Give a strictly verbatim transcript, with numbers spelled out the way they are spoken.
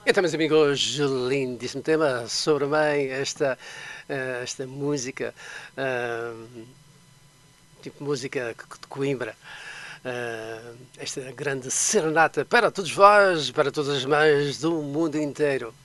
Então, meus amigos, lindíssimo tema sobre a mãe, esta, eh, esta música, ah, tipo música de Coimbra, ah, esta grande serenata para todos vós, para todas as mães do mundo inteiro.